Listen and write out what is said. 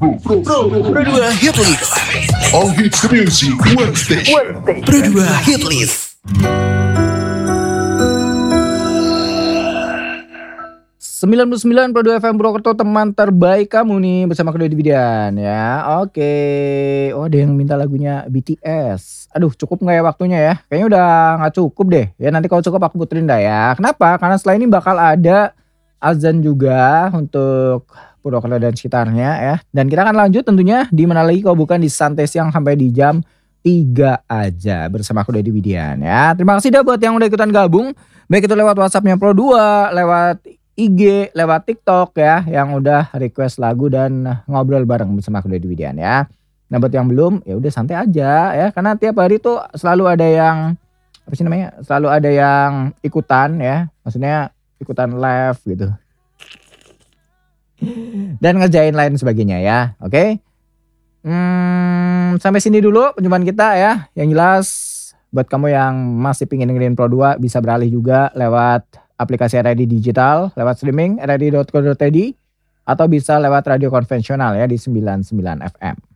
Pro 2 Hit List. All hits music, one station. Pro 2 Hit List. 99.2 FM Purwokerto, teman terbaik kamu nih, bersama Kedua Dividan ya. Oke. Oh, ada yang minta lagunya BTS. Aduh, cukup nggak ya waktunya ya? Kayaknya udah nggak cukup deh. Ya nanti kalau cukup aku puterin dah ya. Kenapa? Karena setelah ini bakal ada azan juga untuk Purwokerto dan sekitarnya ya. Dan kita akan lanjut tentunya di mana lagi kalau bukan di Santai Siang sampai di jam 3 aja bersama Kedua Dividan ya. Terima kasih dah buat yang udah ikutan gabung. Baik itu lewat WhatsAppnya Pro 2, lewat IG, lewat TikTok ya, yang udah request lagu dan ngobrol bareng bersama Kedua Dividan ya. Nah buat yang belum, ya udah santai aja ya, karena tiap hari tuh selalu ada yang selalu ada yang ikutan ya, maksudnya ikutan live gitu. Dan ngerjain lain sebagainya ya, oke? Sampai sini dulu perjumpaan kita ya. Yang jelas buat kamu yang masih pingin dengerin Pro 2 bisa beralih juga lewat aplikasi RRI Digital, lewat streaming rri.co.id, atau bisa lewat radio konvensional ya di 99 FM.